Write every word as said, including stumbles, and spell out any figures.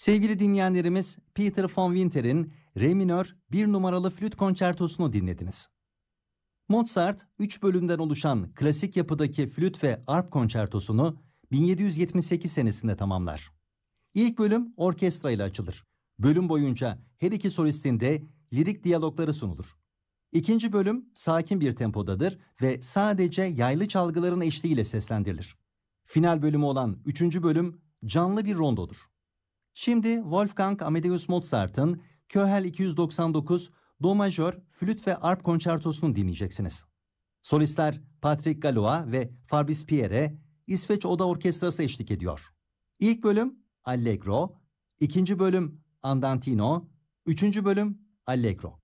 Sevgili dinleyenlerimiz, Peter von Winter'in Re minör bir numaralı flüt konçertosunu dinlediniz. Mozart, üç bölümden oluşan klasik yapıdaki flüt ve arp konçertosunu bin yedi yüz yetmiş sekiz senesinde tamamlar. İlk bölüm orkestra ile açılır. Bölüm boyunca her iki solistin de lirik diyalogları sunulur. İkinci bölüm sakin bir tempodadır ve sadece yaylı çalgıların eşliğiyle seslendirilir. Final bölümü olan üçüncü bölüm canlı bir rondodur. Şimdi Wolfgang Amadeus Mozart'ın Köhel iki yüz doksan dokuz Do majör flüt ve arp konçertosunu dinleyeceksiniz. Solistler Patrick Galois ve Fabrice Pierre, İsveç Oda Orkestrası eşlik ediyor. İlk bölüm Allegro, ikinci bölüm Andantino, üçüncü bölüm Allegro.